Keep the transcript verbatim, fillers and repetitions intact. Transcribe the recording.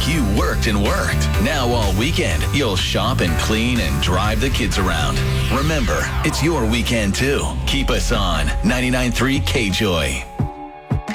you worked and worked. Now all weekend, you'll shop and clean and drive the kids around. Remember, it's your weekend too. Keep us on ninety-nine point three K-Joy.